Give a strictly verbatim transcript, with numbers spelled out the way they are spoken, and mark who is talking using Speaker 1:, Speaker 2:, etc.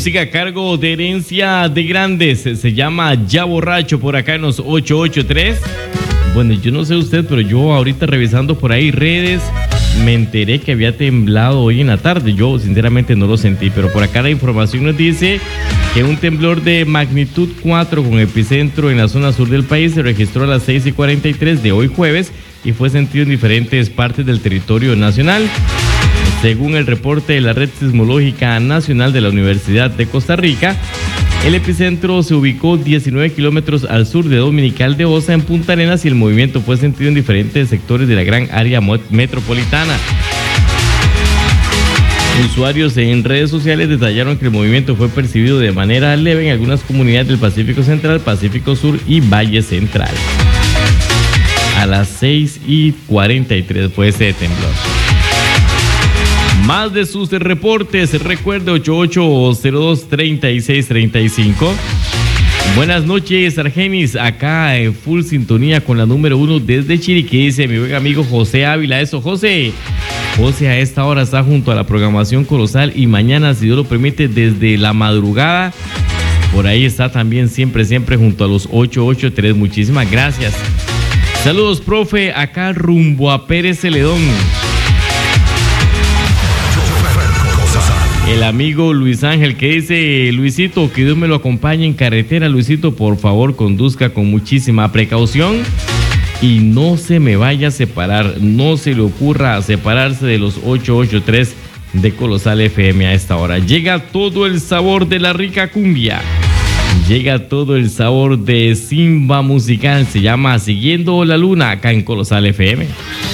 Speaker 1: Música a cargo de Herencia de Grandes. Se llama Ya Borracho por acá en los ocho ocho tres. Bueno, yo no sé usted, pero yo ahorita revisando por ahí redes, me enteré que había temblado hoy en la tarde. Yo sinceramente no lo sentí, pero por acá la información nos dice que un temblor de magnitud cuatro con epicentro en la zona sur del país se registró a las seis y cuarenta y tres de hoy jueves y fue sentido en diferentes partes del territorio nacional. Según el reporte de la Red Sismológica Nacional de la Universidad de Costa Rica, el epicentro se ubicó diecinueve kilómetros al sur de Dominical de Osa, en Punta Arenas, y el movimiento fue sentido en diferentes sectores de la gran área metropolitana. Usuarios en redes sociales detallaron que el movimiento fue percibido de manera leve en algunas comunidades del Pacífico Central, Pacífico Sur y Valle Central. A las seis y cuarenta y tres fue ese temblor. Más de sus reportes, recuerde ocho ocho cero dos, tres seis tres cinco. Buenas noches, Argenis, acá en full sintonía con la número uno desde Chiriquí, dice mi buen amigo José Ávila. Eso, José. José a esta hora está junto a la programación Colosal y mañana, si Dios lo permite, desde la madrugada, por ahí está también siempre, siempre junto a los ocho ocho tres. Muchísimas gracias. Saludos, profe, acá rumbo a Pérez Celedón. El amigo Luis Ángel que dice: Luisito, que Dios me lo acompañe en carretera. Luisito, por favor, conduzca con muchísima precaución y no se me vaya a separar, no se le ocurra separarse de los ocho ocho tres de Colosal F M a esta hora. Llega todo el sabor de la rica cumbia, llega todo el sabor de Simba musical, se llama Siguiendo la Luna acá en Colosal F M.